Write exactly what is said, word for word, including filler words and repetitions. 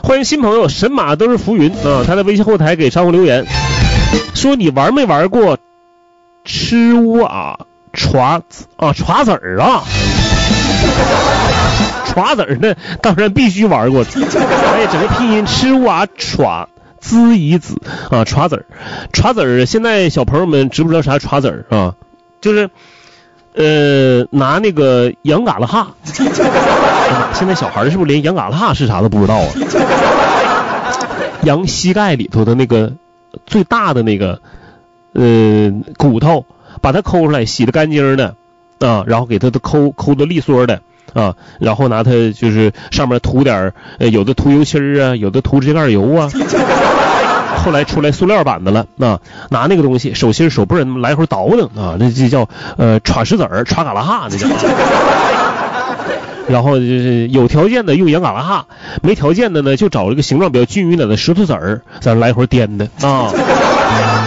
欢迎新朋友，神马都是浮云啊！他在微信后台给商户留言说：“你玩没玩过吃瓦歘啊歘子儿啊？歘子儿呢？当然必须玩过。哎，整个拼音吃瓦歘滋一子啊，歘子儿，歘子儿。现在小朋友们知不知道啥歘子儿啊？就是呃拿那个羊嘎啦哈。”现在小孩是不是连羊嘎啦哈是啥都不知道啊？羊膝盖里头的那个最大的那个呃骨头，把它抠出来，洗得干净的啊，然后给它都抠抠的利索的啊，然后拿它就是上面涂点呃有的涂油漆啊，有的涂指甲盖油啊。后来出来塑料版的了啊，拿那个东西手心手背来回倒腾啊，那这叫呃歘石子儿歘嘎啦哈那叫。然后就是有条件的用羊嘎啦哈，没条件的呢就找这个形状比较均匀的石头子儿，在那来回颠的啊。